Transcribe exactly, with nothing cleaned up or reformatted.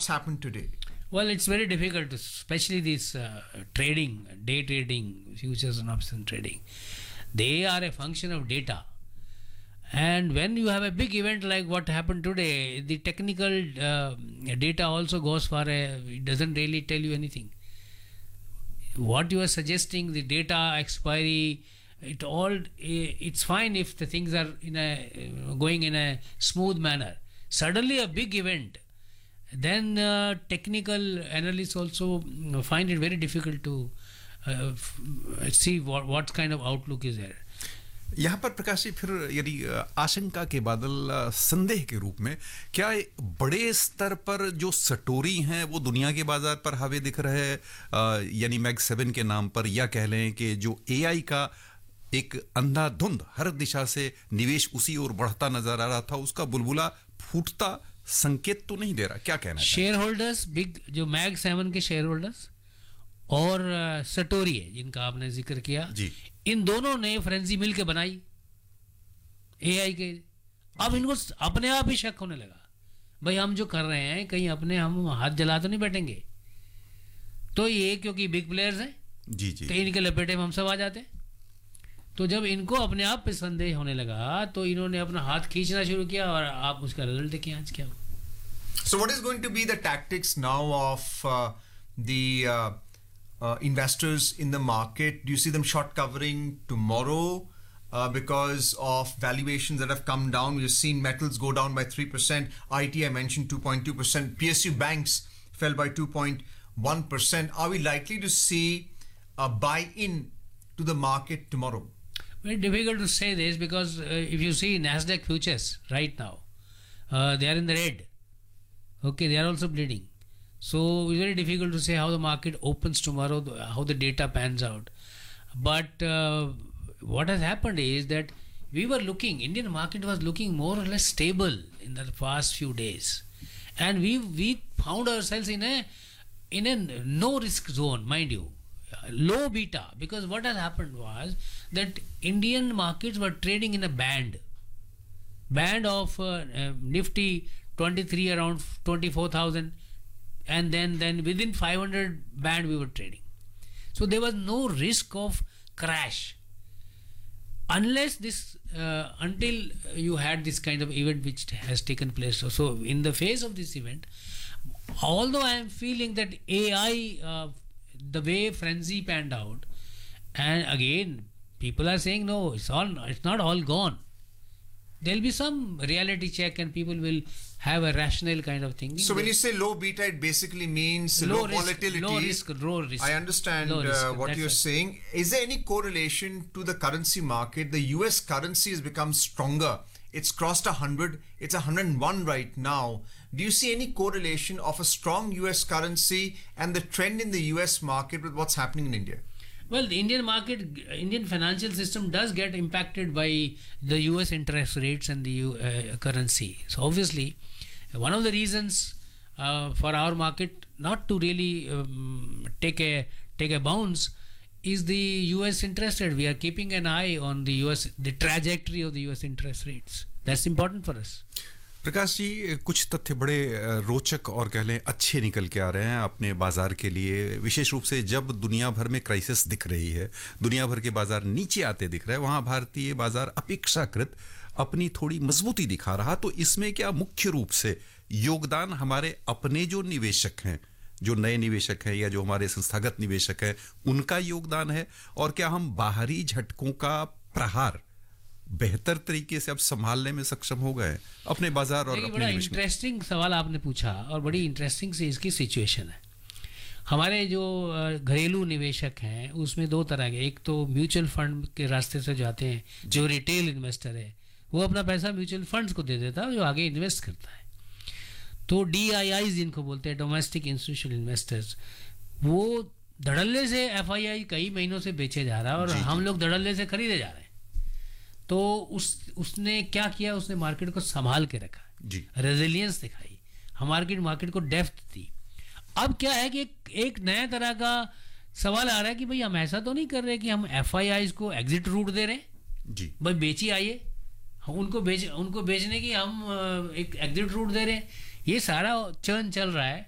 what's happened today? Well, it's very difficult, to, especially this uh, trading, day trading, futures and option trading. They are a function of data. And when you have a big event like what happened today, the technical uh, data also goes for a, it doesn't really tell you anything. What you are suggesting, the data expiry, it all, it's fine if the things are in a going in a smooth manner. Suddenly a big event, then uh, technical analysts also find it very difficult to uh, see what, what kind of outlook is there. यहाँ पर प्रकाश जी फिर यदि आशंका के बादल संदेह के रूप में क्या बड़े स्तर पर जो सटोरी हैं वो दुनिया के बाजार पर हावी दिख रहे हैं यानी मैग सेवन के नाम पर, या कह लें कि जो एआई का एक अंधाधुंध हर दिशा से निवेश उसी ओर बढ़ता नजर आ रहा था, उसका बुलबुला फूटता संकेत तो नहीं दे रहा? क्या कहना है शेयर होल्डर्स, बिग जो मैग सेवन के शेयर होल्डर्स और सटोरी है जिनका आपने जिक्र किया जी, इन दोनों ने फ्रेंजी मिल के बनाई एआई के। अब इनको अपने आप ही शक होने लगा, भाई हम जो कर रहे हैं कहीं अपने हम हाथ जला तो नहीं बैठेंगे। तो ये क्योंकि बिग प्लेयर्स हैं जी जी, तो इनके लपेटे में हम सब आ जाते हैं। तो जब इनको अपने आप पे संदेह होने लगा तो इन्होंने अपना हाथ खींचना शुरू किया और आप उसका रिजल्ट देखिए आज क्या हुआ। So what is going to be the tactics now of uh, the uh, uh, investors in the market? Do you see them short covering tomorrow uh, because of valuations that have come down? We've seen metals go down by three percent. I T I mentioned two point two percent. P S U banks fell by two point one percent. Are we likely to see a buy-in to the market tomorrow? Very difficult to say this because uh, if you see Nasdaq futures right now, uh, they are in the red. Okay, they are also bleeding. So it's very difficult to say how the market opens tomorrow, how the data pans out. But uh, what has happened is that we were looking, Indian market was looking more or less stable in the past few days. And we we found ourselves in a in a no risk zone, mind you. Low beta, because what has happened was that Indian markets were trading in a band band of uh, uh, Nifty twenty-three around twenty-four thousand, and then then within five hundred band we were trading. So there was no risk of crash unless this uh, until you had this kind of event which has taken place. So, so in the face of this event, although I am feeling that A I uh, the way frenzy panned out, and again people are saying no, it's all it's not all gone. There'll be some reality check and people will have a rational kind of thinking. So when you say low beta, it basically means low, low risk, volatility. Low risk, low risk. I understand uh, risk, what you're right. saying. Is there any correlation to the currency market? The U S currency has become stronger. It's crossed one hundred. It's one hundred one right now. Do you see any correlation of a strong U S currency and the trend in the U S market with what's happening in India? Well, the Indian market, Indian financial system does get impacted by the U S interest rates and the uh, currency. So obviously, one of the reasons uh, for our market not to really um, take a take a bounce is the U S interest rate. We are keeping an eye on the U S, the trajectory of the U S interest rates. That's important for us. Prakash ji, कुछ तथ्य बड़े रोचक और कह लें अच्छे निकल के आ रहे हैं अपने बाजार के लिए, विशेष रूप से जब दुनिया भर में क्राइसिस दिख रही है, दुनिया भर के बाजार नीचे आते दिख रहे हैं, वहां भारतीय बाजार अपेक्षाकृत अपनी थोड़ी मजबूती दिखा रहा। तो इसमें क्या मुख्य रूप से योगदान हमारे अपने जो निवेशक हैं, जो नए निवेशक हैं या जो हमारे संस्थागत निवेशक हैं, उनका योगदान है, और क्या हम बाहरी झटकों का प्रहार बेहतर तरीके से अब संभालने में सक्षम हो गए अपने बाजार और अपने बड़ा इंटरेस्टिंग सवाल आपने पूछा और बड़ी इंटरेस्टिंग से इसकी सिचुएशन है। हमारे जो घरेलू निवेशक हैं उसमें दो तरह के, एक तो म्यूचुअल फंड के रास्ते से जाते हैं, जो रिटेल इन्वेस्टर है वो अपना पैसा म्यूचुअल फंड्स को दे देता है जो आगे इन्वेस्ट करता है। तो डी आई आई जिनको बोलते हैं, डोमेस्टिक इंस्टीट्यूशनल इन्वेस्टर्स, वो धड़ल्ले से एफ आई आई कई महीनों से बेचे जा रहा है और हम लोग धड़ल्ले से खरीदे जा रहे हैं। तो उस उसने क्या किया, उसने मार्केट को संभाल के रखा, रेजिलियंस दिखाई, हम मार्केट मार्केट को डेप्थ दी। अब क्या है कि एक, एक नया तरह का सवाल आ रहा है कि भाई हम ऐसा तो नहीं कर रहे कि हम एफ आई आईज को एग्जिट रूट दे रहे हैं जी, भाई बेची आइए, उनको बेच उनको बेचने की हम एक एग्जिट रूट दे रहे हैं। ये सारा चर्न चल रहा है